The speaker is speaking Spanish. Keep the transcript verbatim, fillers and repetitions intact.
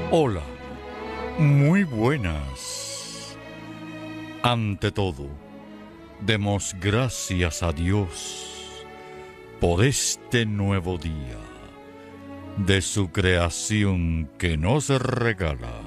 Hola, muy buenas. Ante todo, demos gracias a Dios por este nuevo día de su creación que nos regala.